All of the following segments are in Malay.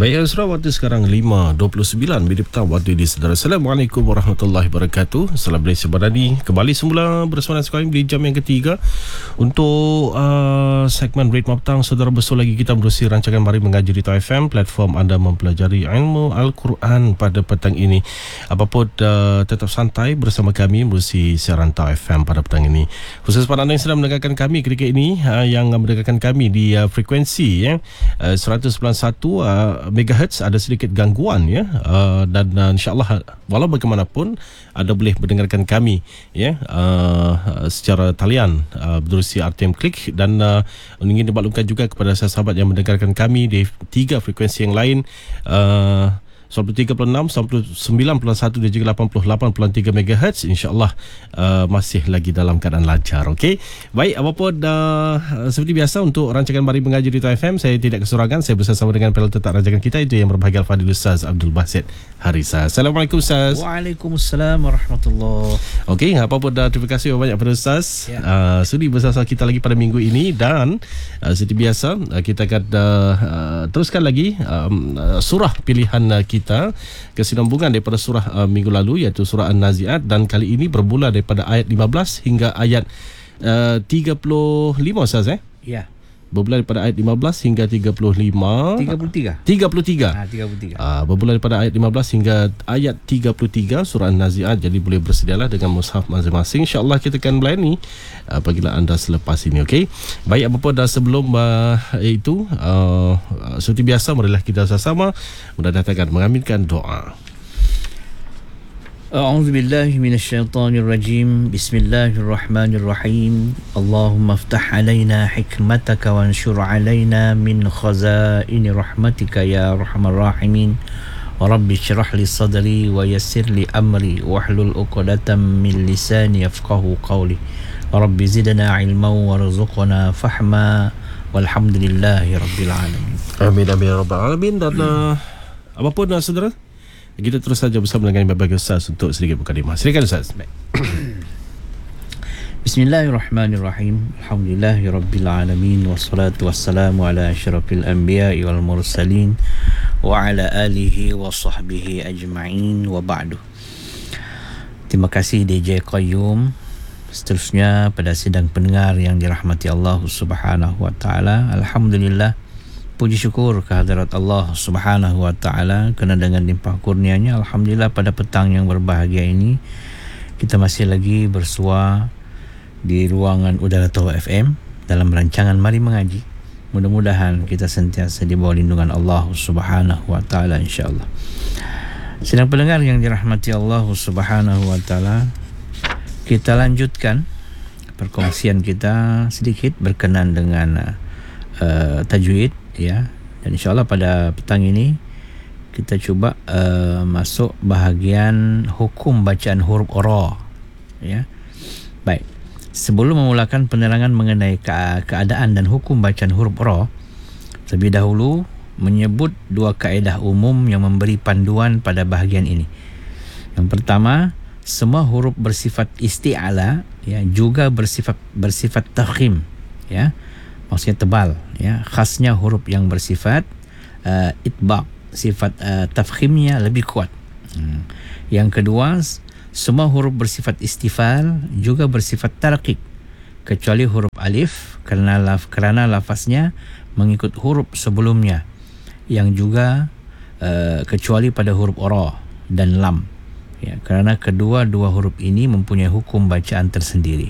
Baik, Azra, waktu sekarang 5.29 minit petang waktu di Sedara. Assalamualaikum warahmatullahi wabarakatuh. Salam Malaysia Badani. Kembali semula bersama sekali di jam yang ketiga untuk segmen Ritma Petang. Saudara, bersua lagi kita berusi rancangan Mari Mengaji di Tau FM, platform anda mempelajari ilmu Al-Quran pada petang ini. Apapun tetap santai bersama kami berusi siaran Tau FM pada petang ini. Khusus pada anda yang sedang mendengarkan kami ketika ini, yang mendengarkan kami di frekuensi 191 megahertz, ada sedikit gangguan dan insyaAllah walau bagaimanapun anda boleh mendengarkan kami secara talian berusi RTM Klik, dan ingin dimaklumkan juga kepada sahabat yang mendengarkan kami di 3 frekuensi yang lain, 93.6, 91 dan juga 88.3 MHz, insyaAllah masih lagi dalam keadaan lancar. Okey, baik, apapun seperti biasa untuk rancangan Mari Mengaji di Tau FM, saya tidak kesorangan, saya bersama dengan panel tetap rancangan kita, itu yang berbahagia Al-Fadhil Ustaz Abdul Basit Harisa. Assalamualaikum Ustaz. Waalaikumsalam warahmatullahi. Okey, apapun terima kasih banyak pada Ustaz sudi bersama kita lagi pada minggu ini, dan seperti biasa kita akan teruskan lagi surah pilihan kita, kesinambungan daripada surah minggu lalu, iaitu surah An-Nazi'at, dan kali ini bermula daripada ayat 15 hingga ayat 35 Ustaz Ya. Bermula daripada ayat 15 hingga 33. 33. Bermula daripada ayat 15 hingga ayat 33 surah An-Nazi'at. Jadi boleh bersedialah dengan mushaf masing-masing. InsyaAllah kita akan melayani apabila anda selepas ini. Okey. Baik, apapun dah sebelum itu seperti biasa, marilah kita sama-sama mendatangkan mengaminkan doa. A'udzu billahi minasyaitonir rajim. Bismillahirrahmanirrahim. Allahumma iftah 'alaina hikmataka wanshur 'alaina min khazaini rahmatika ya arhamar rahimin. Wa rabbi shrah li sadri wa yassir li amri wahlul 'uqdatam min lisani yafqahu qawli. Wa rabbi zidna 'ilman warzuqna fahma. Walhamdulillahi rabbil alamin. Amin amin ya rabbal alamin. Dan apapun saudara, kita terus saja bersama dengan berbagai Ustaz untuk sedikit mukadimah. Silakan Ustaz. Bismillahirrahmanirrahim. Alhamdulillahirabbil alamin, wassalatu wassalamu ala asyrafil anbiya'i wal mursalin wa ala alihi wa sahbihi ajma'in, wa ba'du. Terima kasih DJ Qayyum. Seterusnya pada sidang pendengar yang dirahmati Allah Subhanahu wa taala, alhamdulillah, puji syukur kehadirat Allah Subhanahu wa taala kerana dengan limpah kurnianya, alhamdulillah, pada petang yang berbahagia ini kita masih lagi bersua di ruangan udara Tau FM dalam rancangan Mari Mengaji. Mudah-mudahan kita sentiasa di bawah lindungan Allah Subhanahu wa taala, insya-Allah. Sidang pendengar yang dirahmati Allah Subhanahu wa taala, kita lanjutkan perkongsian kita sedikit berkenaan dengan tajwid, dan insyaAllah pada petang ini kita cuba masuk bahagian hukum bacaan huruf ra. Baik, sebelum memulakan penerangan mengenai keadaan dan hukum bacaan huruf ra, terlebih dahulu menyebut 2 kaedah umum yang memberi panduan pada bahagian ini. Yang pertama, semua huruf bersifat isti'ala juga bersifat tafkhim, maksudnya tebal, khasnya huruf yang bersifat itbaq, sifat tafkhimnya lebih kuat. Yang kedua, semua huruf bersifat istifal juga bersifat tarqiq, kecuali huruf alif kerana lafaznya mengikut huruf sebelumnya, yang juga kecuali pada huruf ra dan lam, kerana kedua-dua huruf ini mempunyai hukum bacaan tersendiri.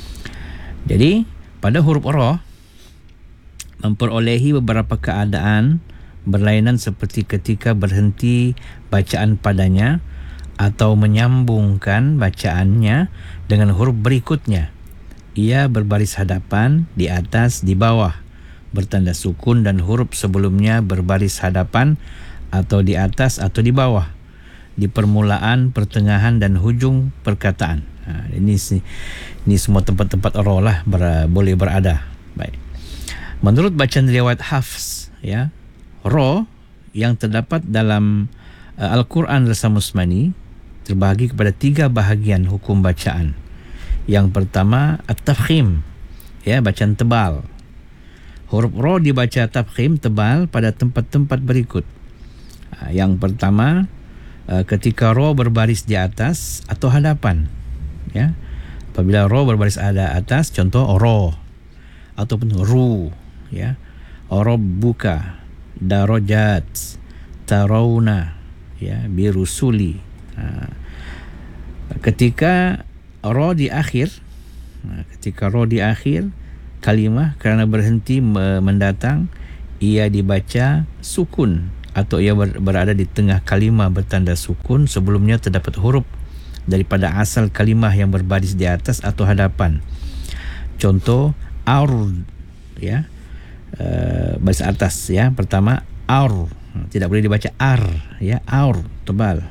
Jadi pada huruf ra memperolehi beberapa keadaan berlainan, seperti ketika berhenti bacaan padanya atau menyambungkan bacaannya dengan huruf berikutnya. Ia berbaris hadapan, di atas, di bawah, bertanda sukun, dan huruf sebelumnya berbaris hadapan atau di atas atau di bawah, di permulaan, pertengahan dan hujung perkataan. Ini semua tempat-tempat ra lah boleh berada. Baik. Menurut bacaan riwayat Hafs, ra yang terdapat dalam Al-Quran Rasa Musmani terbahagi kepada 3 bahagian hukum bacaan. Yang pertama, at-tafkhim, bacaan tebal. Huruf ra dibaca tafkhim tebal pada tempat-tempat berikut. Yang pertama, ketika ra berbaris di atas atau hadapan, ya. Apabila ra berbaris ada atas, contoh ra ataupun ru, ya. Rabbuka, darajat, tarawna, ya, birusuli. Ketika ra di akhir, kalimah kerana berhenti mendatang, ia dibaca sukun atau ia berada di tengah kalimah bertanda sukun. Sebelumnya terdapat huruf daripada asal kalimah yang berbaris di atas atau hadapan. Contoh ard, ya, baris atas, ya. Pertama ar, tidak boleh dibaca ar, ya, ar tebal.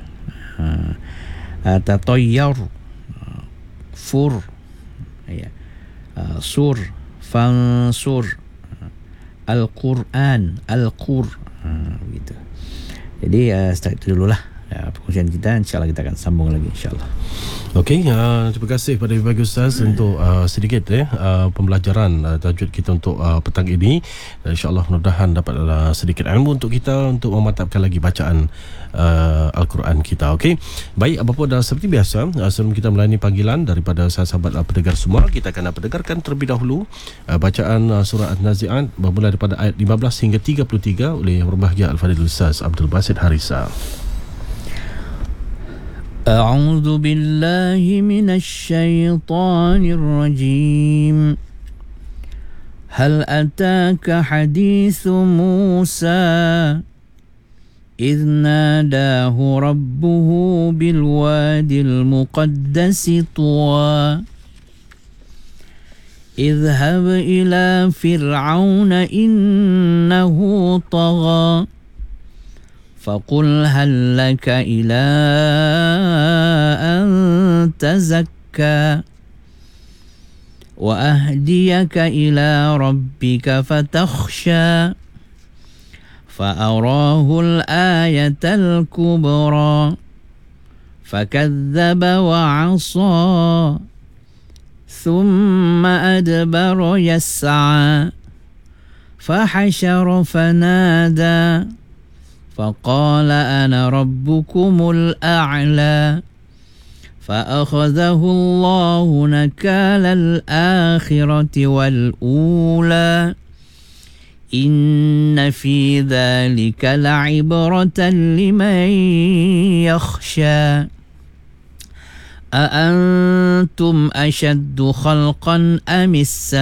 Tatayyar, fur, ya, sur, fansur, al-Quran, al-Qur, begitu. Jadi start itu dululah perkongsian kita. InsyaAllah kita akan sambung lagi, insyaAllah. Okey, terima kasih kepada Ibu Ustaz untuk sedikit pembelajaran tajwid kita untuk petang ini. InsyaAllah mudah-mudahan dapat sedikit ilmu untuk kita untuk memantapkan lagi bacaan Al-Quran kita. Okey, baik, apa-apa dah seperti biasa, sebelum kita melayani panggilan daripada sahabat pendengar semua, kita akan pendengarkan terlebih dahulu bacaan surah An-Nazi'at bermula daripada ayat 15 hingga 33 oleh Yang Berbahagia Al-Fadhil Ustaz Abdul Basit Harisa. أعوذ بالله من الشيطان الرجيم هل أتاك حديث موسى إذ ناداه ربه بالوادي المقدس طوى اذهب إلى فرعون إنه طغى فقل هل لك إلى أن تزكى وأهديك إلى ربك فتخشى فأراه الآية الكبرى فكذب وعصى ثم أدبر يسعى فحشر فنادى فقال أنا ربكم الأعلى فأخذه الله نكال الآخرة والأولى إن في ذلك لعبرة لمن يخشى أأنتم أشد خلقا أم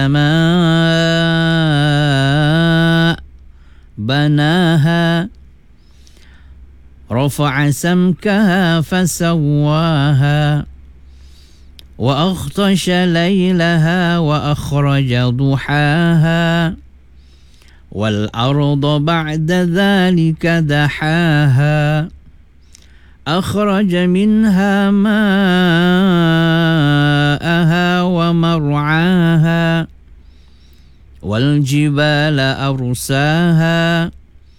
السماء بناها رفع سمكها فسواها وأغطش ليلها وأخرج ضحاها والأرض بعد ذلك دحاها أخرج منها ماءها ومرعاها والجبال أرساها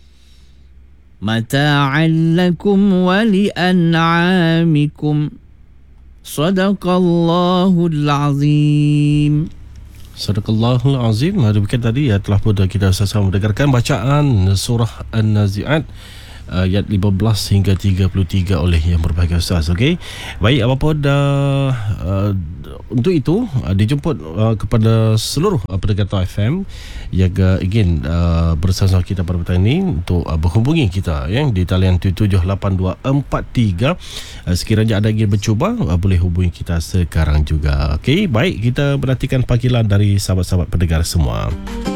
متاعا لكم ولأنعامكم صدق الله العظيم. Sadaqallahul Azim. Demikian tadi telah pun kita sama-sama mendengarkan bacaan surah An-Nazi'at ayat 15 hingga 33 oleh Yang Berbahagia Ustaz. Okey. Baik, apa-apa dah untuk itu dijemput kepada seluruh pendengar FM yang ingin bersama kita pada petang ini untuk berhubungi kita di talian 778243. Sekiranya ada ingin mencuba, boleh hubungi kita sekarang juga. Okey, baik, kita menantikan panggilan dari sahabat-sahabat pendengar semua.